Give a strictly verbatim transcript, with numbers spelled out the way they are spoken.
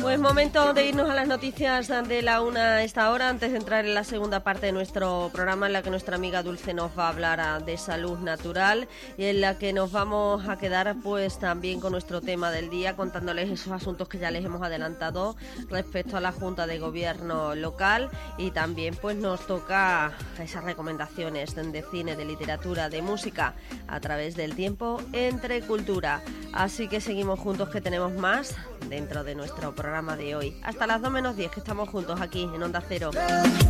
Pues momento de irnos a las noticias de la una a esta hora, antes de entrar en la segunda parte de nuestro programa, en la que nuestra amiga Dulce nos va a hablar de salud natural y en la que nos vamos a quedar pues también con nuestro tema del día, contándoles esos asuntos que ya les hemos adelantado respecto a la Junta de Gobierno local, y también pues nos toca esas recomendaciones de cine, de literatura, de música a través del tiempo entre cultura. Así que seguimos juntos, que tenemos más dentro de nuestro programa de hoy. Hasta las dos menos diez, que estamos juntos aquí en Onda Cero.